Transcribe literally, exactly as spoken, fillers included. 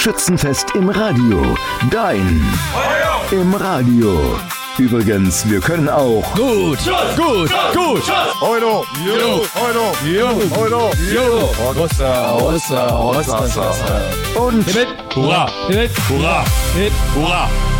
Schützenfest im Radio. Dein im Radio. Übrigens, wir können auch gut, gut, gut. Euro, Euro, Euro, Euro, Euro. Rossa, Rossa, Rossa, und Hip, hurra, hip, hurra, hip, hurra.